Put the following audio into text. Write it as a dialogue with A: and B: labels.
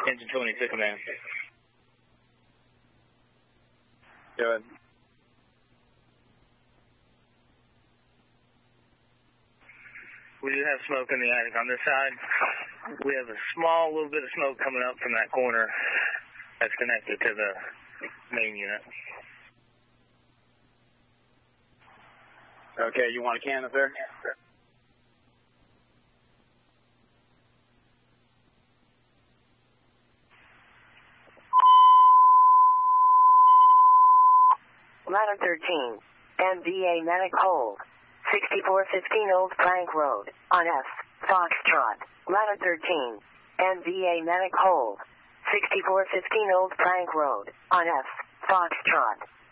A: Engine 22 command.
B: Go ahead.
A: We do have smoke in the attic on this side. We have a small little bit of smoke coming up from that corner that's connected to the main unit.
B: Okay, you want a canvas there?
C: Ladder 13, MVA medic hold. 6415 Old Plank Road, on F, Foxtrot. Ladder 13, MVA medic hold. 6415 Old Plank Road, on F, Foxtrot.